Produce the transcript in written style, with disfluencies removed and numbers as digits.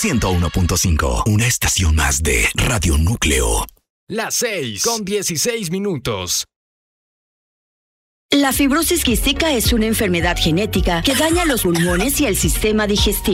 101.5, una estación más de Radio Núcleo. Las 6:16. La fibrosis quística es una enfermedad genética que daña los pulmones y el sistema digestivo.